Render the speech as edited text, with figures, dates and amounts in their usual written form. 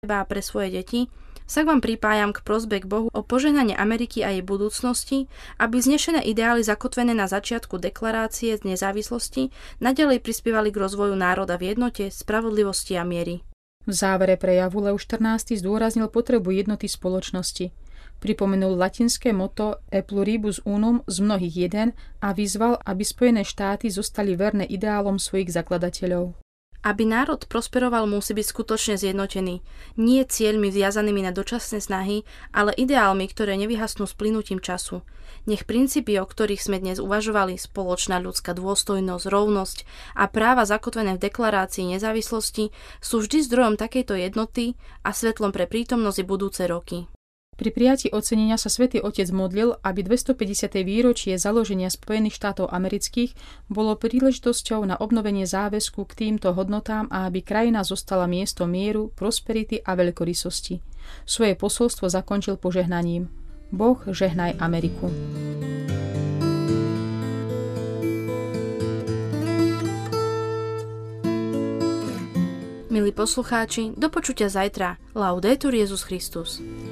a pre svoje deti, sa k vám pripájam k prosbe k Bohu o požehnanie Ameriky a jej budúcnosti, aby vznešené ideály zakotvené na začiatku deklarácie z nezávislosti naďalej prispievali k rozvoju národa v jednote, spravodlivosti a miery. V závere prejavu Leo XIV zdôraznil potrebu jednoty spoločnosti. Pripomenul latinské motto E pluribus unum, z mnohých jeden, a vyzval, aby Spojené štáty zostali verné ideálom svojich zakladateľov. Aby národ prosperoval, musí byť skutočne zjednotený. Nie cieľmi viazanými na dočasné snahy, ale ideálmi, ktoré nevyhasnú s plynutím času. Nech princípy, o ktorých sme dnes uvažovali, spoločná ľudská dôstojnosť, rovnosť a práva zakotvené v deklarácii nezávislosti, sú vždy zdrojom takejto jednoty a svetlom pre prítomnosť i budúce roky. Pri prijatí ocenenia sa Svätý Otec modlil, aby 250. výročie založenia Spojených štátov amerických bolo príležitosťou na obnovenie záväzku k týmto hodnotám a aby krajina zostala miestom mieru, prosperity a veľkorysosti. Svoje posolstvo zakončil požehnaním: Boh žehnaj Ameriku. Milí poslucháči, do počutia zajtra. Laudetur Jesus Christus.